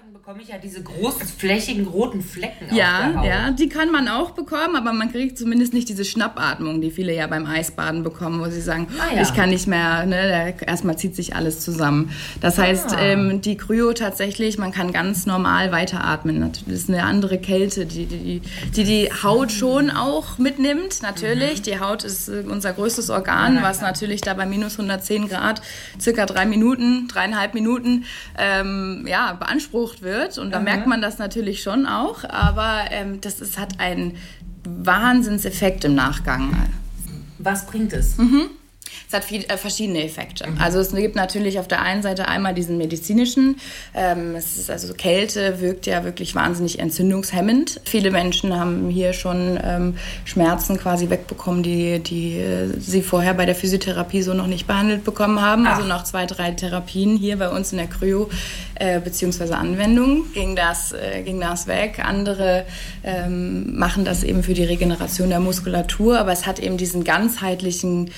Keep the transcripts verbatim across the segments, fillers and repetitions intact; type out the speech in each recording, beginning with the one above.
Dann bekomme ich ja diese großflächigen roten Flecken ja, auf der Haut. Ja, die kann man auch bekommen, aber man kriegt zumindest nicht diese Schnappatmung, die viele ja beim Eisbaden bekommen, wo sie sagen, ah, ja. ich kann nicht mehr, ne, erstmal zieht sich alles zusammen. Das heißt, ah. ähm, die Kryo tatsächlich, man kann ganz normal weiteratmen. Das ist eine andere Kälte, die die, die, die Haut schon auch mitnimmt, natürlich. Mhm. Die Haut ist unser größtes Organ, ja, was natürlich da bei minus hundertzehn Grad circa drei Minuten, dreieinhalb Minuten ähm, ja, beansprucht wird und da mhm. merkt man das natürlich schon auch, aber ähm, das ist, hat einen Wahnsinnseffekt im Nachgang. Was bringt es? Mhm. Es hat viel, äh, verschiedene Effekte. Mhm. Also es gibt natürlich auf der einen Seite einmal diesen medizinischen. Ähm, es ist also Kälte wirkt ja wirklich wahnsinnig entzündungshemmend. Viele Menschen haben hier schon ähm, Schmerzen quasi wegbekommen, die, die äh, sie vorher bei der Physiotherapie so noch nicht behandelt bekommen haben. Ach. Also nach zwei, drei Therapien hier bei uns in der Kryo äh, beziehungsweise Anwendung ging das, äh, ging das weg. Andere ähm, machen das eben für die Regeneration der Muskulatur, aber es hat eben diesen ganzheitlichen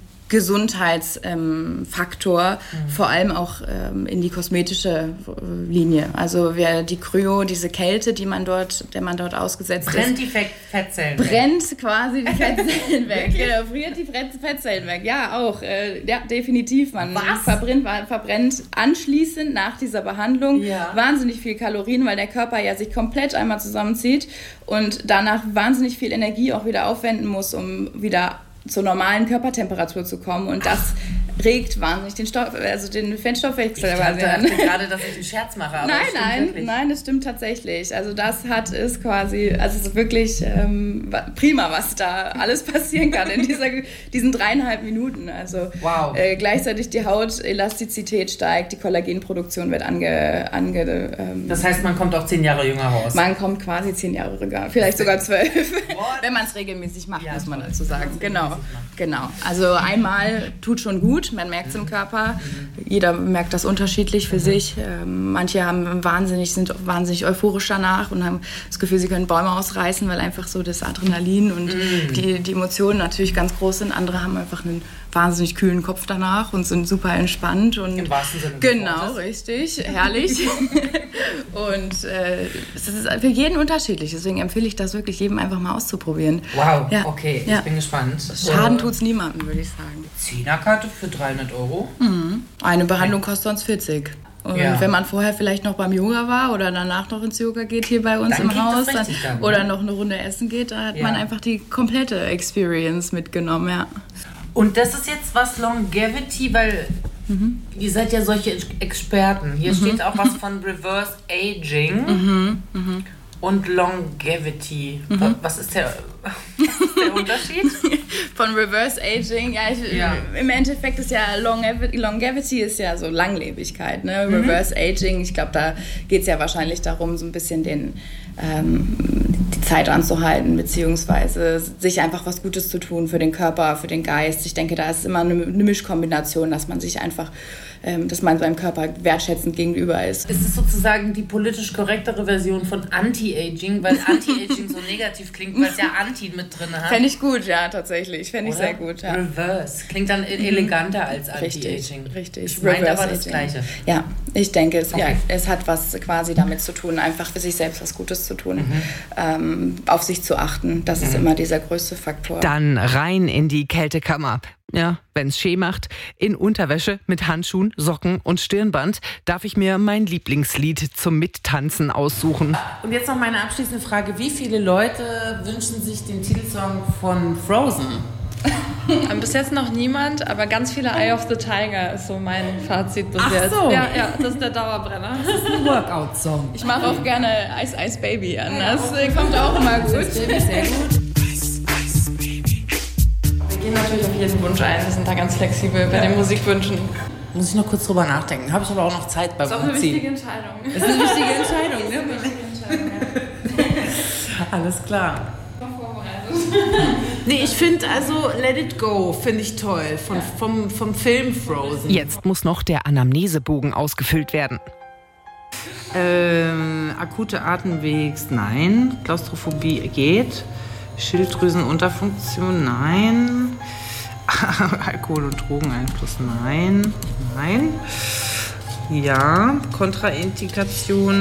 Gesundheitsfaktor, ähm, mhm. vor allem auch ähm, in die kosmetische äh, Linie. Also wer die Kryo, diese Kälte, die man dort, der man dort ausgesetzt brennt ist, die Fettzellen brennt weg. quasi die Fettzellen weg. Genau, friert die Fettzellen weg. Ja, auch. Äh, ja, definitiv. Man Was? verbrennt, verbrennt anschließend nach dieser Behandlung ja. wahnsinnig viel Kalorien, weil der Körper ja sich komplett einmal zusammenzieht und danach wahnsinnig viel Energie auch wieder aufwenden muss, um wieder zur normalen Körpertemperatur zu kommen und das Ach. regt wahnsinnig den Stoff, also den Fettstoffwechsel. Ich dachte, an. gerade, dass ich einen Scherz mache, aber nein, das stimmt nein, wirklich. nein, das stimmt tatsächlich. Also das hat es quasi, also es ist wirklich ähm, prima, was da alles passieren kann in dieser, diesen dreieinhalb Minuten. Also wow. äh, gleichzeitig die Hautelastizität steigt, die Kollagenproduktion wird ange, ange ähm, das heißt, man kommt auch zehn Jahre jünger raus. Man kommt quasi zehn Jahre jünger, vielleicht sogar zwölf, wenn man es regelmäßig macht, ja, muss man dazu sagen. Genau. Genau, also einmal tut schon gut, man merkt es im Körper, jeder merkt das unterschiedlich für mhm. sich. Ähm, manche haben wahnsinnig, sind wahnsinnig euphorisch danach und haben das Gefühl, sie können Bäume ausreißen, weil einfach so das Adrenalin und mhm. die, die Emotionen natürlich ganz groß sind. Andere haben einfach einen wahnsinnig kühlen Kopf danach und sind super entspannt. Und im wahrsten Sinne. Genau, richtig, herrlich. Und äh, es ist für jeden unterschiedlich, deswegen empfehle ich das wirklich jedem einfach mal auszuprobieren. Wow, ja. okay, ja. ich bin gespannt. Schaden tut es niemandem, würde ich sagen. Zehnerkarte für dreihundert Euro? Mhm. Eine Behandlung kostet sonst vierzig. Und ja. wenn man vorher vielleicht noch beim Yoga war oder danach noch ins Yoga geht hier bei uns dann im Haus dann, dann, oder noch eine Runde essen geht, da hat ja. man einfach die komplette Experience mitgenommen, ja. Und das ist jetzt was Longevity, weil mhm. ihr seid ja solche Experten. Hier mhm. steht auch was von Reverse Aging mhm. Mhm. und Longevity. Mhm. Was ist der, was ist der Unterschied? Von Reverse Aging, ja, ich, ja, im Endeffekt ist ja Longevity, Longevity ist ja so Langlebigkeit, ne? Mhm. Reverse Aging, ich glaube, da geht es ja wahrscheinlich darum, so ein bisschen den ähm, die Zeit anzuhalten, beziehungsweise sich einfach was Gutes zu tun für den Körper, für den Geist. Ich denke, da ist immer eine, eine Mischkombination, dass man sich einfach, ähm, dass man seinem Körper wertschätzend gegenüber ist. Ist es sozusagen die politisch korrektere Version von Anti-Aging, weil Anti-Aging so negativ klingt, weil es ja Anti mit drin hat? Fände ich gut, ja, tatsächlich. Fände ich sehr gut, ja. Reverse. Klingt dann eleganter als Anti-Aging. Richtig, richtig. Ich meine aber das Gleiche. Ja, ich denke, es, okay. ja, es hat was quasi damit zu tun, einfach für sich selbst was Gutes zu tun, mhm. ähm, auf sich zu achten. Das mhm. ist immer dieser größte Faktor. Dann rein in die Kältekammer. Ja, wenn's schee macht, in Unterwäsche mit Handschuhen, Socken und Stirnband darf ich mir mein Lieblingslied zum Mittanzen aussuchen. Und jetzt noch meine abschließende Frage. Wie viele Leute wünschen sich den Titelsong von Frozen? Bis jetzt noch niemand, aber ganz viele Eye of the Tiger ist so mein Fazit bis Ach jetzt. So. Ja, ja, das ist der Dauerbrenner. Das ist ein Workout-Song. Ich mache auch gerne Ice Ice Baby an. Das kommt auch immer gut. Ice Baby, sehr gut. Wir gehen natürlich auf jeden Wunsch ein. Wir sind da ganz flexibel bei ja. den Musikwünschen. Muss ich noch kurz drüber nachdenken. Habe ich aber auch noch Zeit beim Umziehen. Das ist auch eine wichtige Entscheidung. Das ist eine wichtige Entscheidung, ne? Das ist eine wichtige Entscheidung, ja. Alles klar. Nee, ich finde also Let It Go finde ich toll, von, ja. vom, vom Film Frozen. Jetzt muss noch der Anamnesebogen ausgefüllt werden. Ähm, akute Atemwegs, nein. Klaustrophobie geht. Schilddrüsenunterfunktion, nein. Alkohol- und Drogeneinfluss, nein. Nein. Ja, Kontraindikation.